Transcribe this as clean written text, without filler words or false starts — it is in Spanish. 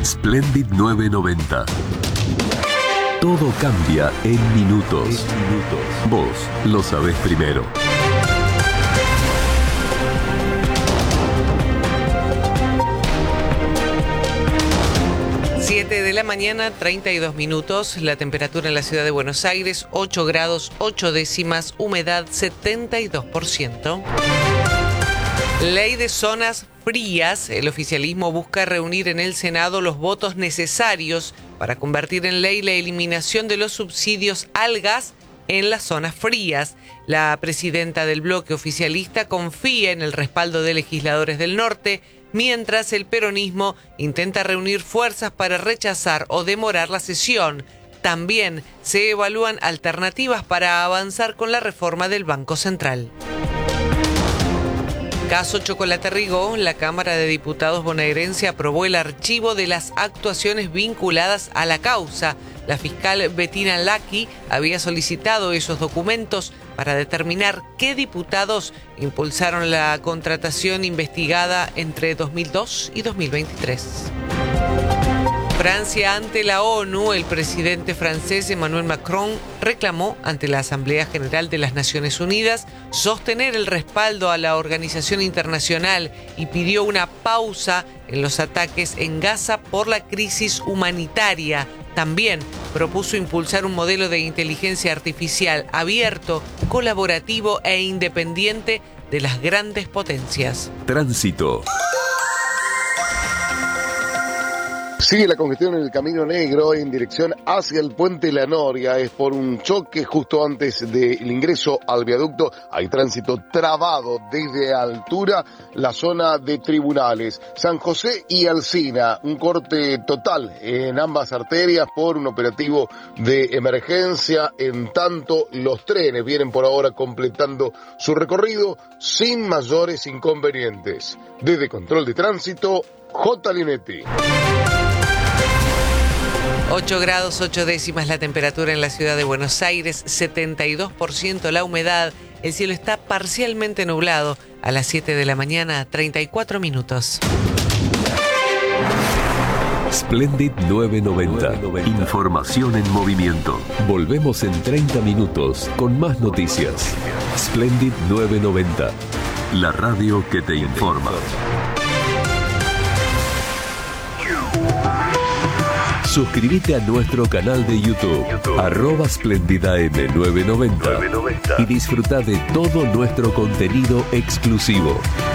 Splendid 990. Todo cambia en minutos. Vos lo sabés primero. De la mañana, 32 minutos, la temperatura en la ciudad de Buenos Aires, 8 grados, 8 décimas, humedad 72%. Ley de zonas frías. El oficialismo busca reunir en el Senado los votos necesarios para convertir en ley la eliminación de los subsidios al gas en las zonas frías. La presidenta del bloque oficialista confía en el respaldo de legisladores del norte, mientras el peronismo intenta reunir fuerzas para rechazar o demorar la sesión. También se evalúan alternativas para avanzar con la reforma del Banco Central. Caso Chocolate Rigó, la Cámara de Diputados bonaerense aprobó el archivo de las actuaciones vinculadas a la causa. La fiscal Bettina Lacchi había solicitado esos documentos para determinar qué diputados impulsaron la contratación investigada entre 2002 y 2023. Francia ante la ONU. El presidente francés Emmanuel Macron reclamó ante la Asamblea General de las Naciones Unidas sostener el respaldo a la organización internacional y pidió una pausa en los ataques en Gaza por la crisis humanitaria. También propuso impulsar un modelo de inteligencia artificial abierto, colaborativo e independiente de las grandes potencias. Tránsito. Sigue la congestión en el Camino Negro en dirección hacia el Puente La Noria. Es por un choque justo antes del ingreso al viaducto. Hay tránsito trabado desde altura, la zona de Tribunales. San José y Alsina, un corte total en ambas arterias por un operativo de emergencia. En tanto, los trenes vienen por ahora completando su recorrido sin mayores inconvenientes. Desde Control de Tránsito, J. Linetti. 8 grados 8 décimas la temperatura en la ciudad de Buenos Aires, 72% la humedad, el cielo está parcialmente nublado. A las 7 de la mañana, 34 minutos. Splendid 990. Información en movimiento. Volvemos en 30 minutos con más noticias. Splendid 990. La radio que te informa. Suscríbete a nuestro canal de YouTube, @SplendidAM990 y disfruta de todo nuestro contenido exclusivo.